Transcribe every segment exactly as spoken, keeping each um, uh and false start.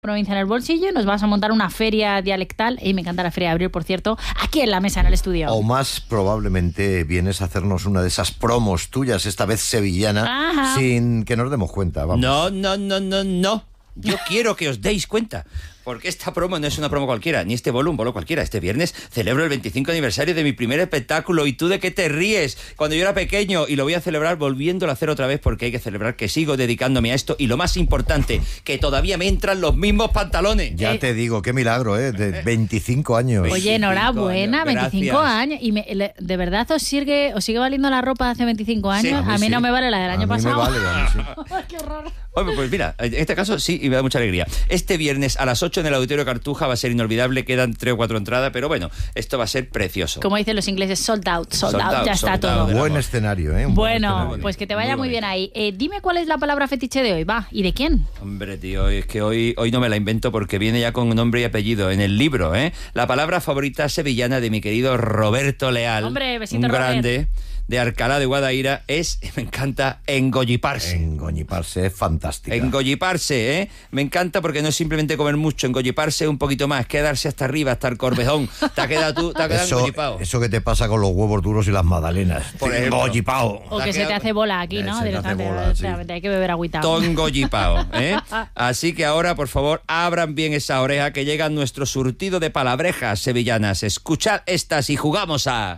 provincia en el bolsillo y nos vas a montar una feria dialectal, y me encanta la feria de abril, por cierto, aquí en la mesa, en el estudio. O más probablemente vienes a hacernos una de esas promos tuyas, esta vez sevillana, Ajá. sin que nos demos cuenta. Vamos. No, no, no, no, no. Yo quiero que os deis cuenta. Porque esta promo no es una promo cualquiera, ni este bolo un bolo cualquiera. Este viernes celebro el veinticinco aniversario de mi primer espectáculo. ¿Y tú de qué te ríes? Cuando yo era pequeño, y lo voy a celebrar volviéndolo a hacer otra vez, porque hay que celebrar que sigo dedicándome a esto. Y lo más importante, que todavía me entran los mismos pantalones. Ya eh. te digo, qué milagro, ¿eh? De veinticinco años. Oye, enhorabuena, veinticinco años. ¿Y me, ¿de verdad os sigue, os sigue valiendo la ropa de hace veinticinco años? Sí, a mí, a mí sí. no me vale la del año a pasado. A mí me vale, a mí sí. ¡Qué horror! Hombre, pues mira, en este caso sí, y me da mucha alegría. Este viernes a las ocho en el Auditorio Cartuja va a ser inolvidable, quedan tres o cuatro entradas, pero bueno, esto va a ser precioso. Como dicen los ingleses, sold out, sold, sold out, out, ya sold está out todo. Buen escenario, ¿eh? Un bueno, buen escenario. Pues que te vaya muy, muy bien ahí. Eh, dime cuál es la palabra fetiche de hoy, va, ¿y de quién? Hombre, tío, es que hoy, hoy no me la invento porque viene ya con nombre y apellido en el libro, ¿eh? La palabra favorita sevillana de mi querido Roberto Leal. Hombre, besito, un grande. Robert. De Alcalá de Guadaira es, me encanta, engolliparse. Engolliparse es fantástica. Engolliparse, ¿eh? Me encanta porque no es simplemente comer mucho, engolliparse un poquito más, quedarse hasta arriba, hasta el corvejón. Te ha quedado tú, te ha quedado eso, engollipado. Eso que te pasa con los huevos duros y las magdalenas. Por ejemplo. Engollipado. O que se te hace bola aquí, ¿no? Se te hace bola, sí. Hay que beber agüita. Todo engollipado, ¿eh? Así que ahora, por favor, abran bien esa oreja que llega nuestro surtido de palabrejas sevillanas. Escuchad estas y jugamos a...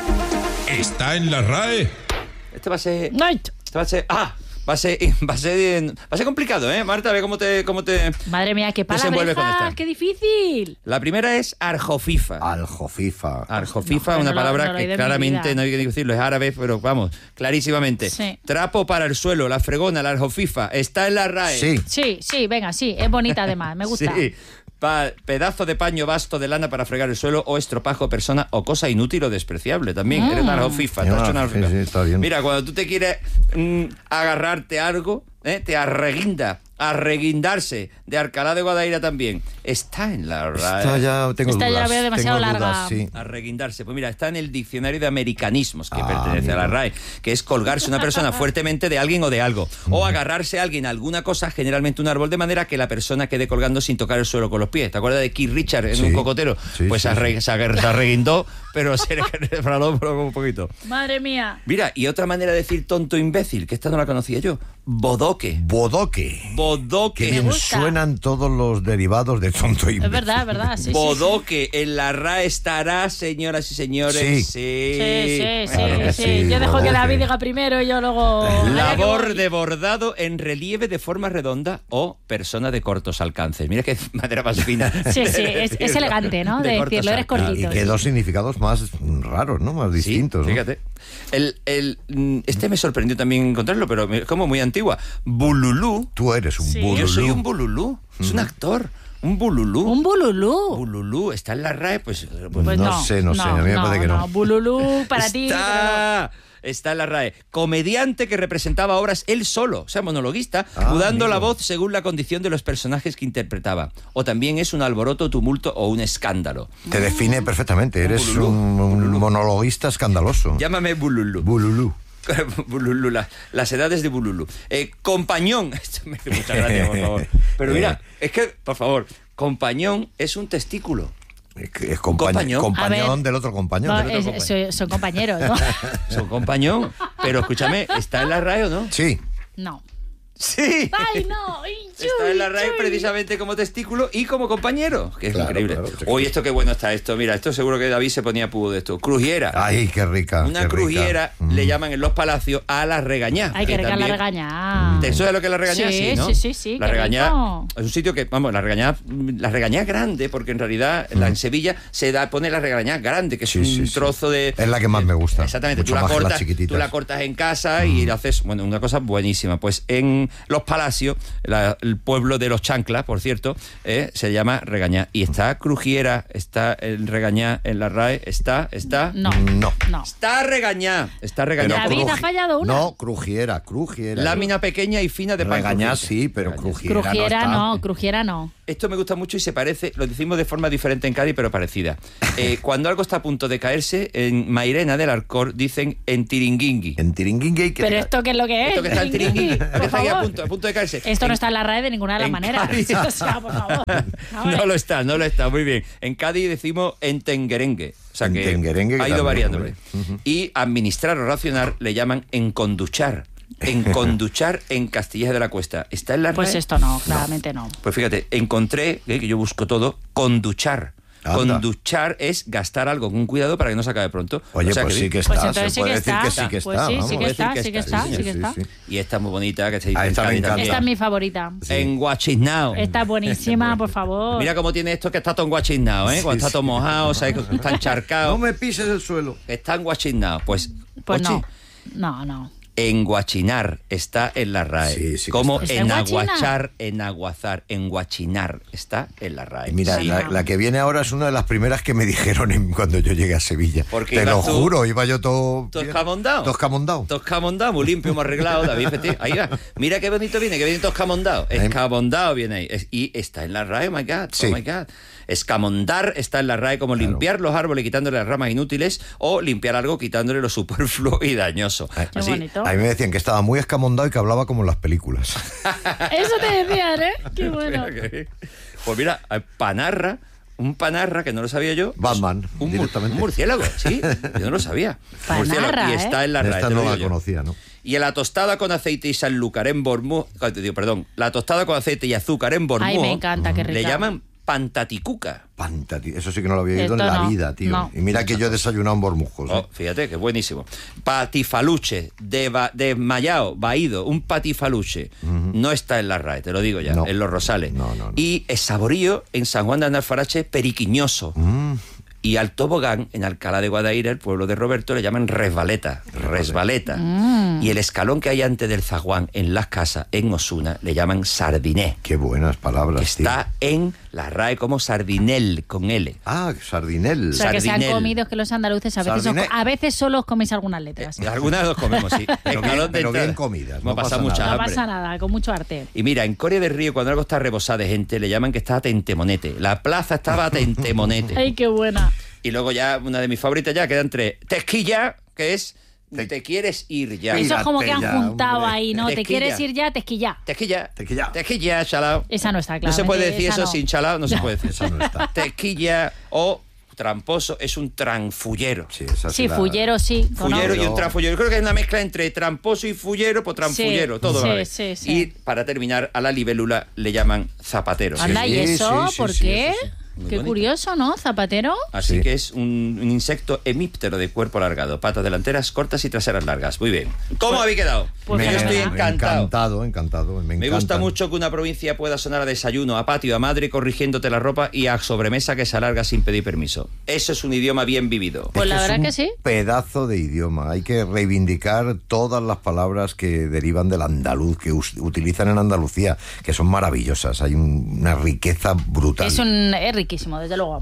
¿Está en la R A E? Este va a ser... Night. Este va a ser... ¡Ah! Va a ser, va a ser, va a ser complicado, ¿eh? Marta, a ver cómo te, cómo te Madre mía, qué palabrejas, qué difícil. La primera es arjofifa. Aljofifa. Arjofifa, no, una no palabra lo, no que claramente, no hay que decirlo, es árabe, pero vamos, clarísimamente. Sí. Trapo para el suelo, la fregona, la arjofifa, está en la R A E. Sí. Sí, sí, venga, sí, es bonita además, me gusta. Sí. Pa- pedazo de paño vasto de lana para fregar el suelo o estropajo, persona o cosa inútil o despreciable. También Mm. eres una arjofifa. ¿Te has hecho una arjofifa? Sí, sí, está bien. Mira, cuando tú te quieres mm, agarrarte algo, ¿eh? te arreguinda. Arreguindarse, de Alcalá de Guadaira también. Está en la R A E. Esta ya tengo Esta ya dudas. la veo demasiado tengo larga. dudas, sí. Arreguindarse, pues mira, está en el diccionario de americanismos que Ah, pertenece a la amigo. R A E, que es colgarse una persona fuertemente de alguien o de algo, o agarrarse a alguien a alguna cosa, generalmente un árbol, de manera que la persona quede colgando sin tocar el suelo con los pies. ¿Te acuerdas de Keith Richards en Sí. un cocotero? Sí, pues sí, arre- sí. se arre- se arreguindó, pero se le resbaló un poquito. Madre mía. Mira, y otra manera de decir tonto imbécil, que esta no la conocía yo, bodoque. Bodoque. Bodoque. Qué bien gusta. suenan todos los derivados de tonto y Es verdad, es verdad, sí, sí, sí. Bodoque, en la R A E estará, señoras y señores. Sí. Sí, Sí, sí, sí, Claro que sí. sí, Yo dejo que bodoque. la vi diga primero y yo luego... Allá que Labor voy. de bordado en relieve de forma redonda o persona de cortos alcances. Mira qué manera más fina. Sí, sí, de es, es decirlo. elegante, ¿no? De, De cortos decirlo, eres alcances. cortito. Y que sí. dos significados más raros, ¿no? Más Sí, distintos, ¿no? fíjate. El, el, mm, este me sorprendió también encontrarlo, pero es como muy antigua. Bululú. Tú eres un Sí. bululú. Yo soy un bululú. Es un actor. Un bululú. Un bululú. Bululú. ¿Está en la R A E? Pues, pues Pues no no, sé, no sé, a mí me parece que no. Bululú para ti. pero Está, está en la R A E. Comediante que representaba obras él solo, o sea, monologuista, Ah, mudando la amigo. voz según la condición de los personajes que interpretaba. O también es un alboroto, tumulto o un escándalo. Te define perfectamente. Eres bululú, un, un monologuista escandaloso. Llámame Bululú. Bululú. Bululú, la- las edades de Bululú. Eh, compañón. Esto me hace mucha gracia, por favor. Pero mira, es que, por favor, compañón es un testículo. Es, que es compañ- Compañón. compañón A ver. del otro compañón. No, del otro es- compañón. son, son compañeros, ¿no? Son compañón. Pero escúchame, ¿está en la R A E o no? Sí. No. Sí. ¡Ay, no! ¡Ay, Está en la R A E chuy! precisamente como testículo y como compañero, que es Claro, increíble. claro, sí. Oye, esto qué bueno está esto. Mira, esto seguro que David se ponía pudo de esto. Crujiera. Ay, qué rica. Una qué crujiera rica. le Mm. llaman en los palacios a la regañá. Hay que regalar la también- regaña. ¿Te sabes lo que es la regañá? Sí, ¿no? sí, sí, sí, La qué regañá rico. es un sitio que, vamos, la regañá, la regañá es grande, porque en realidad la, en Sevilla se da pone la regañá grande, que es Sí, un sí, sí. trozo de... Es la que más me gusta. Exactamente, Mucho tú la, más que las cortas, chiquititas. tú la cortas en casa y le haces, bueno, una cosa buenísima. Pues en los palacios, la- el pueblo de los chanclas, por cierto, eh, se llama regañá. Y está crujiera, está el regañá en la R A E, está, está... No. No. No. Está regañá, está regañá. David, cruji- ha fallado una. No, crujiera, crujiera. Lámina pequeña y fina de pan Regañar crujiente. sí, pero crujiera, Crujiera no, está. no, crujiera no. esto me gusta mucho y se parece, lo decimos de forma diferente en Cádiz, pero parecida. Eh, cuando algo está a punto de caerse, en Mairena del Alcor dicen en tiringuingui. En tiringuingui. Que ¿Pero esto qué es lo que es? Esto que está en tiringuingui, que está ahí a punto, a punto de caerse. Esto en, no está en la RAE de ninguna de las maneras. O sea, por favor. No lo está, no lo está, muy bien. En Cádiz decimos en tenguerengue. O sea que ha ido variando. Uh-huh. Y administrar o racionar le llaman en conduchar. En conduchar en Castilla de la Cuesta. ¿Está en la RAE? Pues esto no, claramente no. no. Pues fíjate, encontré, eh, que yo busco todo, conduchar. Anda. Conduchar es gastar algo con cuidado para que no se acabe pronto. Oye, o sea, pues que sí que está. Pues se sí puede que decir está. que sí que pues está. Sí, vamos. sí que está, sí que está, sí que está. Y esta es muy bonita, que se dice ah, esta, en me esta es mi favorita. Sí. En Guachinao. Esta es buenísima, por favor. Mira cómo tiene esto que está todo enguachinao, ¿eh? Sí, Cuando está todo sí. mojado, o sea, está encharcado. No me pises el suelo. Está enguachinao. Pues, pues ochi, no, no, no. Enguachinar está en la RAE. Sí, sí que como está. enaguachar, enaguazar, enguachinar está en la RAE. Y mira, Sí, la, no. la que viene ahora es una de las primeras que me dijeron en, cuando yo llegué a Sevilla. Porque te lo ibas tú- juro, iba yo todo... ¿Todo bien. escamondado? Todo escamondado. Todo escamondado, muy limpio, muy arreglado, David Petit. Ahí va. Mira qué bonito viene, que viene todo escamondado. Escamondado viene ahí. Es- y está en la RAE, oh my God, Sí. oh my God. Escamondar está en la RAE como Claro. limpiar los árboles quitándole las ramas inútiles o limpiar algo quitándole lo superfluo y dañoso. Ay, Qué Así, bonito. A mí me decían que estaba muy escamondado y que hablaba como en las películas. Eso te decían, ¿eh? Qué bueno. Pues mira, panarra, un panarra que no lo sabía yo. Batman, un, mur- directamente. un murciélago, sí, yo no lo sabía. Panarra, Murciélago, y está en la RAE. Esta te lo no digo la yo. conocía, ¿no? Y a la tostada con aceite y sanlúcar en Bormú, digo, perdón, la tostada con aceite y azúcar en Bormú. Ay, me encanta, qué rica. Le llaman pantaticuca. Pantati, eso sí que no lo había oído Esto en la no, vida, tío. no. Y mira que yo he desayunado en bormujos. ¿eh? Oh, fíjate, que buenísimo. Patifaluche, de ba- desmayado, vaído, un patifaluche. No está en la RAE, te lo digo ya, No. en los Rosales. No, no, no. Y el saborío en San Juan de Analfarache, periquiñoso. Mm. Y al tobogán, en Alcalá de Guadaira, el pueblo de Roberto, le llaman resbaleta. Resbaleta. Mm. Y el escalón que hay antes del zaguán, en las casas, en Osuna, le llaman sardiné. Qué buenas palabras, Está tío. en la RAE como sardinel, con L. Ah, sardinel. O sea, que se han Sardinel. comido, que los andaluces a veces, os, Sardiné. a veces solo os coméis algunas letras. Eh, Algunas nos comemos, sí. Pero bien- Escalón de pero bien entrada. comidas, Hemos no pasado pasa mucha nada. No hambre. pasa nada, con mucho arte. Y mira, en Coria del Río, cuando algo está rebosado de gente, le llaman que está a tentemonete. La plaza estaba a tentemonete. Ay, qué buena. Y luego ya, una de mis favoritas ya, queda entre Tesquilla, que es te quieres ir ya. Eso es como que han ya, juntado hombre. ahí, ¿no? Te Tesquilla. quieres ir ya, tesquilla. Tesquilla. Tesquilla. Tesquilla, chalao. Esa no está, No claro. se puede decir eso sin chalao, no se puede decir. Esa no está. Tesquilla o tramposo es un tranfullero. Sí, esa Sí, la- fullero, sí. Fullero y Pero- un tranfullero. Yo creo que es una mezcla entre tramposo y fullero, pues tranfullero, Sí, todo sí, vale. sí, sí. Y para terminar, a la libélula le llaman zapatero. Anda, ¿y Sí, eso? sí, sí, ¿Por sí, qué? eso sí. Muy Qué bonito. curioso, ¿no? Zapatero. Así Sí. que es un, un insecto hemíptero de cuerpo alargado, patas delanteras cortas y traseras largas. Muy bien. ¿Cómo habéis quedado? Pues Yo me- estoy encantado. Encantado, encantado. Me, Me gusta encantan. mucho que una provincia pueda sonar a desayuno, a patio, a madre corrigiéndote la ropa y a sobremesa que se alarga sin pedir permiso. Eso es un idioma bien vivido. Pues Es la es verdad un que sí. Pedazo de idioma. Hay que reivindicar todas las palabras que derivan del andaluz, que us- utilizan en Andalucía, que son maravillosas. Hay un- una riqueza brutal. Es, un, es riquísimo, desde luego.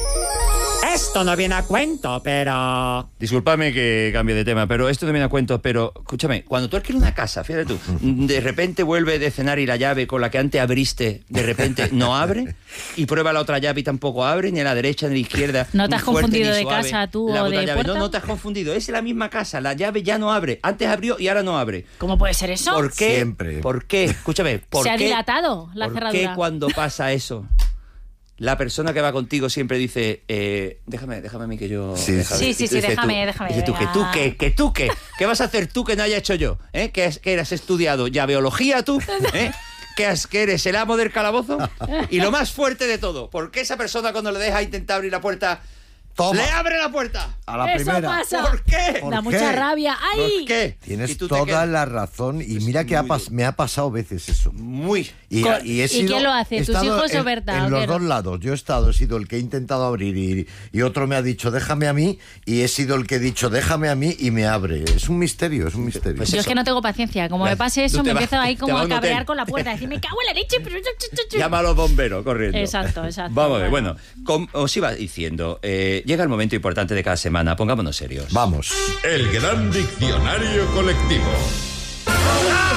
Esto no viene a cuento, pero... Disculpadme que cambie de tema, pero esto no me da cuento, pero escúchame, cuando tú alquilas una casa, fíjate tú, de repente vuelve de cenar y la llave con la que antes abriste, de repente no abre, y prueba la otra llave y tampoco abre, ni a la derecha ni a la izquierda. ¿No te ni has fuerte, confundido ni de suave. casa tú La o otra de llave. puerta? No, no te has confundido, es la misma casa, la llave ya no abre, antes abrió y ahora no abre. ¿Cómo puede ser eso? ¿Por qué? Siempre. ¿Por qué? Escúchame, ¿por Se ha qué? dilatado la ¿Por cerradura. qué cuando pasa eso? La persona que va contigo siempre dice, eh, déjame, déjame a mí que yo... Sí, déjame. sí, Y sí, tú sí, dices déjame, tú, déjame, dices tú, que venga. tú qué, que tú qué, ¿qué vas a hacer tú que no haya hecho yo? ¿Eh? ¿Que, has, que has estudiado llaveología tú? ¿Eh? ¿Que, has, ¿Que eres el amo del calabozo? Y lo más fuerte de todo, ¿por qué esa persona cuando le deja intentar abrir la puerta, Toma. le abre la puerta? A la Eso primera. pasa. ¿Por qué? ¿Por Da qué? mucha rabia. ¡Ay! ¿Por qué? Tienes Y tú te toda quedas- la razón. Y Es mira que ha muy pas- duro. me ha pasado veces eso. Muy... Y, Con- y he ¿y sido- quién lo hace? he ¿Tus estado hijos o en- Berta, En o los qué? dos lados. Yo he estado, he sido el que he intentado abrir y, y otro me ha dicho, déjame a mí, y he sido el que he dicho, déjame a mí, y me abre. Es un misterio, es un misterio. Pues Yo es eso. que no tengo paciencia. Como Ya, me pase tú eso, te me vas- empiezo ahí te como vas a a un cabrear hotel. con la puerta. Decir, me cago en la leche. Pero... Llama a los bomberos corriendo. Exacto, exacto. Vamos a ver, Bueno. bueno, como os iba diciendo, eh, llega el momento importante de cada semana, pongámonos serios. Vamos. El gran diccionario colectivo.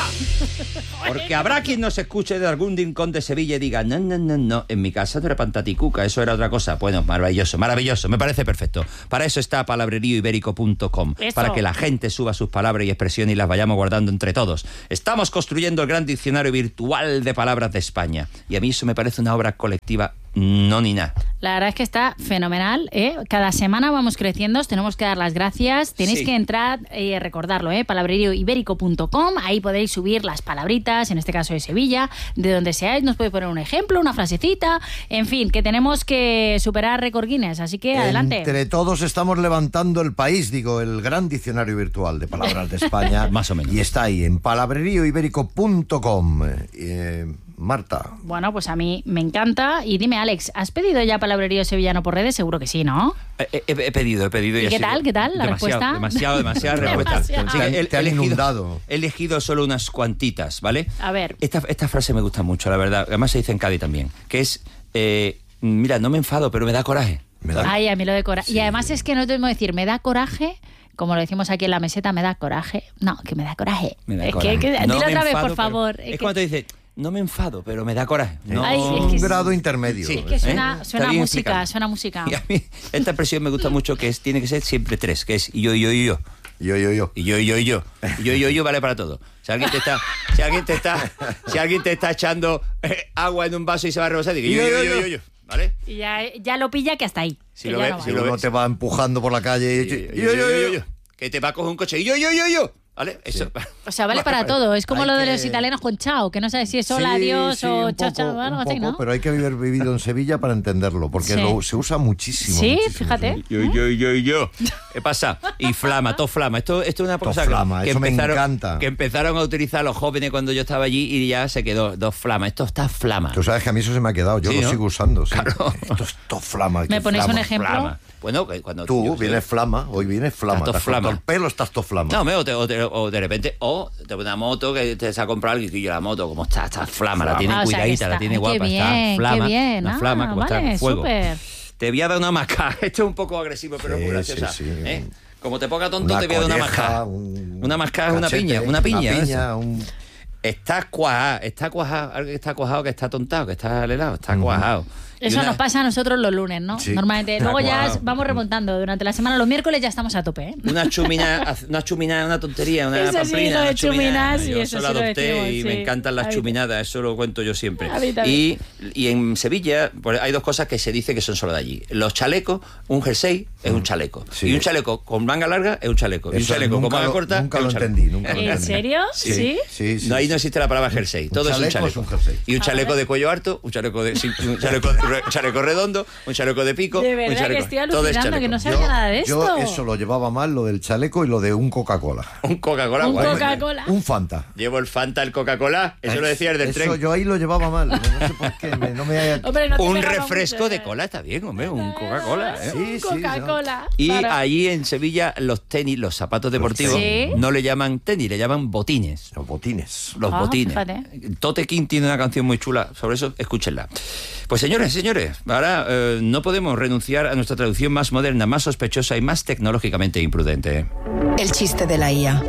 Porque habrá quien nos escuche de algún rincón de Sevilla y diga, no, no, no, no, en mi casa no era pantaticuca, eso era otra cosa. Bueno, maravilloso, maravilloso, me parece perfecto. Para eso está palabrerío ibérico punto com, para que la gente suba sus palabras y expresiones y las vayamos guardando entre todos. Estamos construyendo el gran diccionario virtual de palabras de España. Y a mí eso me parece una obra colectiva no ni nada. La verdad es que está fenomenal, ¿eh? Cada semana vamos creciendo, os tenemos que dar las gracias. Tenéis sí. que entrar y eh, recordarlo, ¿eh? palabrerío ibérico punto com, ahí podéis subir las palabritas, en este caso de Sevilla, de donde seáis, nos podéis poner un ejemplo, una frasecita, en fin, que tenemos que superar récord Guinness, así que adelante. Entre todos estamos levantando el país, digo, el gran diccionario virtual de palabras de España. Más o menos. Y está ahí, en palabrerío ibérico punto com. Eh, Marta. Bueno, pues a mí me encanta. Y dime, Alex, ¿has pedido ya palabrerío sevillano por redes? Seguro que sí, ¿no? He, he, he pedido, he pedido. ¿Y, ¿Y qué tal? ¿Qué tal la demasiado, respuesta? Demasiado, demasiada respuesta. Sí, te, he, te han elegido, inundado. He elegido solo unas cuantitas, ¿vale? A ver. Esta, esta frase me gusta mucho, la verdad. Además se dice en Cádiz también. Que es, eh, mira, no me enfado, pero me da coraje. Me da... Ay, a mí lo de coraje. Sí. Y además es que no tenemos que decir, me da coraje... Como lo decimos aquí en la meseta, me da coraje. No, que me da coraje. Me da es coraje. Que, que, no dilo otra enfado, vez, por favor. Es, es es que... cuando te dice, no me enfado, pero me da coraje. No. Ay, un es que grado es... intermedio. Sí, es que suena, ¿Eh? suena música, explicado. suena música. Y a mí esta expresión me gusta mucho, que es tiene que ser siempre tres, que es yo, yo, yo, yo. Yo, yo, yo. Y yo, yo, yo. Y yo, yo, yo vale para todo. Si alguien te está, si alguien te está, si alguien te está echando eh, agua en un vaso y se va a rebosar, digo yo, yo, yo, yo, yo. ¿Vale? Y ya, ya lo pilla que hasta ahí. Si que lo ves, no si lo uno ves, te va empujando por la calle y yo, yo, yo, yo, yo, yo. Que te va a coger un coche y yo, yo, yo, yo. ¿Vale? Eso. Sí. O sea, vale para todo. Es como hay lo de que... los italianos con chao, que no sabes si es hola, sí, adiós sí, o un chao, poco, chao, algo un así, poco, ¿no? Pero hay que haber vivido en Sevilla para entenderlo, porque sí. lo, se usa muchísimo. Sí, muchísimo, fíjate. Sí. Yo, yo, yo, yo. ¿Qué pasa? Y flama, todo flama. Esto, esto es una cosa flama, que, que, eso empezaron, me encanta. que empezaron a utilizar los jóvenes cuando yo estaba allí y ya se quedó dos flamas. Esto está flama. Tú sabes que a mí eso se me ha quedado, yo Sí, lo ¿no? sigo usando. Sí. Claro. Esto es todo flama. ¿Me ponéis flama. un ejemplo? Flama. Bueno, cuando Tú yo, vienes flama, hoy vienes flama. Estás todo Te has cortado flama. el pelo, estás todo flama. No, me, o, te, o, te, o de repente, o te pones una moto que te has comprado alguien y yo la moto, como está, está flama, la tiene Ah, o sea, cuidadita, está- la tiene qué guapa, bien, está flama, qué bien. una Ah, flama, como vale, está en fuego. súper. Te voy a dar una mascada, esto es un poco agresivo, pero Sí, es muy graciosa. sí, sí. ¿eh? Como te ponga tonto, Una te voy a dar una colleja, mascada. un Una mascada es una cachete, piña, una piña. Una esa. piña, un... Está cuajado, está cuajado, alguien que está cuajado, que está tontado, que está alelado, está Ujú. cuajado. Y Eso una- nos pasa a nosotros los lunes, ¿no? Sí. Normalmente. Luego ya Guau. vamos remontando durante la semana. Los miércoles ya estamos a tope, ¿eh? Una chumina, una chumina, una tontería, una Eso sí, pamplina, lo de una chumina. chuminar, sí, Yo eso solo sí lo adopté decimos, y sí. me encantan las A mí- chuminadas, eso lo cuento yo siempre. A mí Y, también. y en Sevilla pues, hay dos cosas que se dice que son solo de allí. Los chalecos, un jersey es un chaleco. Sí. Y un chaleco con manga larga es un chaleco. Y un Eso chaleco con nunca manga lo- corta nunca es lo un chaleco. entendí, nunca lo ¿En entendí. serio? Sí, ¿Sí? sí, sí. No, ahí no existe la palabra jersey. Todo es un chaleco chaleco. es un jersey. Y un Ah, chaleco ¿vale? de cuello alto, un chaleco de sin- un chaleco, re- chaleco redondo, un chaleco de pico, De un verdad chaleco. que estoy todo es alucinando, que no chaleco. sabía nada de esto. yo eso lo llevaba mal, lo del chaleco y lo de un Coca-Cola. Un Coca-Cola. Un guay. Coca-Cola. Un Fanta. Llevo el Fanta, el Coca-Cola, eso lo decía el del Eso tren. yo ahí lo llevaba mal. No, no sé por qué. me- no me haya... Hombre, no te Un pegaba refresco mucho, de ¿eh? cola está bien, hombre, un Coca-Cola. ¿eh? Sí, Un sí, Coca-Cola. Y Claro. allí en Sevilla los tenis, los zapatos deportivos, ¿Sí? no le llaman tenis, le llaman botines. Los botines. Los Ah, botines. fíjate. Tote King tiene una canción muy chula sobre eso, escúchenla. Pues señores, señores, ahora eh, no podemos renunciar a nuestra traducción más moderna, más sospechosa y más tecnológicamente imprudente. El chiste de la I A.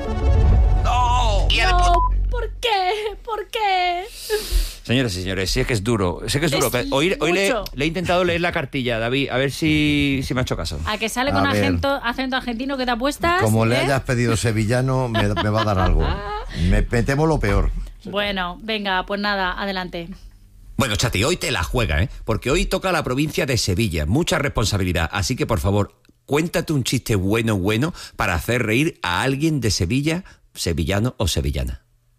¡No! No, ¿por qué? ¿Por qué? Señores y señores, sí es que es duro, sé que es duro. Es pero hoy hoy le, mucho. le he intentado leer la cartilla, David, a ver si, si me ha hecho caso. A que sale A con ver. acento, acento argentino que te apuestas. Como le ¿eh? hayas pedido sevillano, me, me va a dar algo. Me, me temo lo peor. Bueno, venga, pues nada, adelante. Bueno, Chati, hoy te la juega, ¿eh? Porque hoy toca la provincia de Sevilla, mucha responsabilidad, así que por favor, cuéntate un chiste bueno, bueno, para hacer reír a alguien de Sevilla, sevillano o sevillana.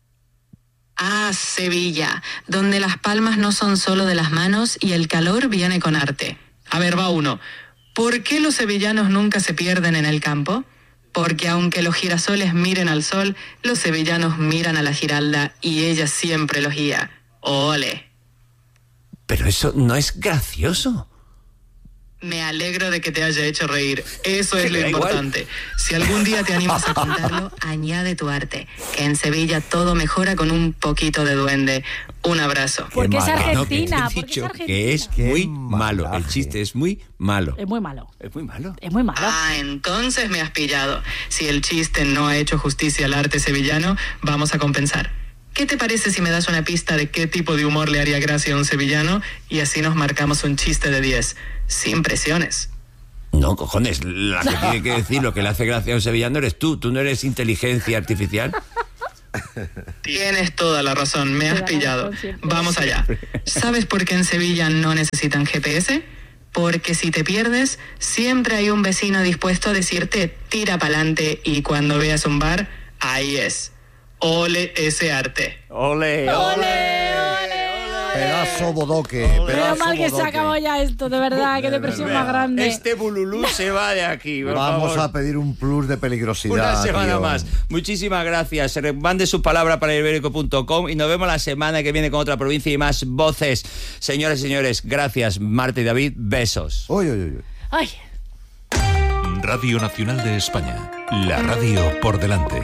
Ah, Sevilla, donde las palmas no son solo de las manos y el calor viene con arte. A ver, va uno. ¿Por qué los sevillanos nunca se pierden en el campo? Porque aunque los girasoles miren al sol, los sevillanos miran a la giralda y ella siempre los guía. ¡Ole! Pero eso no es gracioso. Me alegro de que te haya hecho reír. Eso es lo Da igual. importante. Si algún día te animas a contarlo, añade tu arte. Que en Sevilla todo mejora con un poquito de duende. Un abrazo. Porque es malo. Argentina. No, que te he porque es dicho Argentina. que es Qué muy malo. El malaje. chiste es muy malo. Es muy malo. Es muy malo. Es muy malo. Ah, entonces me has pillado. Si el chiste no ha hecho justicia al arte sevillano, vamos a compensar. ¿Qué te parece si me das una pista de qué tipo de humor le haría gracia a un sevillano? Y así nos marcamos un chiste de diez, sin presiones. No, cojones, la que tiene que decir lo que le hace gracia a un sevillano eres tú. ¿Tú no eres inteligencia artificial? Tienes toda la razón, me has pillado. Vamos allá. ¿Sabes por qué en Sevilla no necesitan G P S? Porque si te pierdes, siempre hay un vecino dispuesto a decirte tira pa'lante y cuando veas un bar, ahí es. Ole ese arte. Ole, ¡Ole! Pedazo bodoque. Menos pedazo mal que se bodoque. acabó ya esto, de verdad, qué depresión más grande. Este bululú se va de aquí, por Vamos favor. a pedir un plus de peligrosidad. Una semana tío. más. Muchísimas gracias. Mande su palabra para ibérico punto com y nos vemos la semana que viene con otra provincia y más voces. Señoras y señores, gracias, Marta y David. Besos. Uy, uy, uy. Ay. Radio Nacional de España. La radio por delante.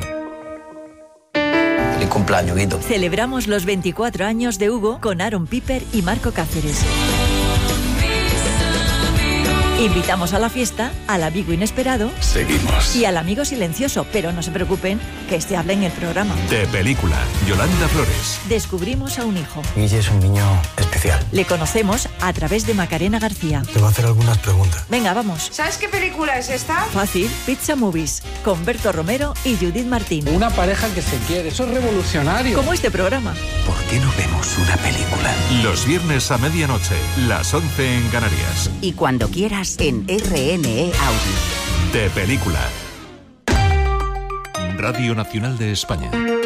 Feliz cumpleaños, Guito. Celebramos los veinticuatro años de Hugo con Aaron Piper y Marco Cáceres. Invitamos a la fiesta al amigo inesperado Seguimos. y al amigo silencioso, pero no se preocupen, que este habla en el programa. De película, Yolanda Flores. Descubrimos a un hijo. Guille es un niño especial. Le conocemos a través de Macarena García. Te voy a hacer algunas preguntas. Venga, vamos. ¿Sabes qué película es esta? Fácil, Pizza Movies, con Berto Romero y Judith Martín. Una pareja que se quiere, eso es revolucionario. Como este programa. ¿Por qué no vemos una película? Los viernes a medianoche, las once en Canarias. Y cuando quieras en R N E Audio. De película. Radio Nacional de España.